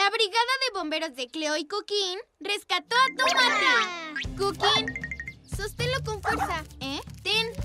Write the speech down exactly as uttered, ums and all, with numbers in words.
La brigada de bomberos de Cleo y Cookin rescató a Tomate. Cookin, sosténlo con fuerza, ¿eh? Ten.